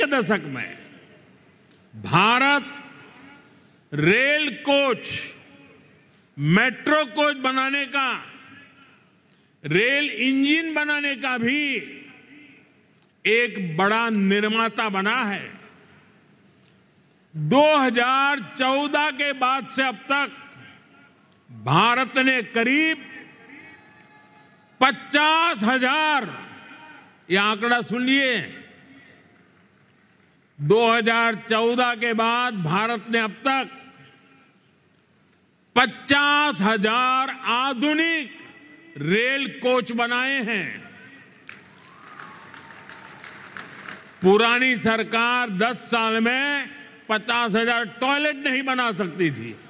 दशक में Bharat rail coach, metro coach बनाने का, रेल इंजन बनाने का भी एक बड़ा निर्माता बना है। 2014 के बाद से अब तक भारत ने करीब 50,000, यह आंकड़ा सुनिए, 2014 के बाद भारत ने अब तक 50,000 आधुनिक रेल कोच बनाए हैं। पुरानी सरकार 10 साल में 50,000 टॉयलेट नहीं बना सकती थी।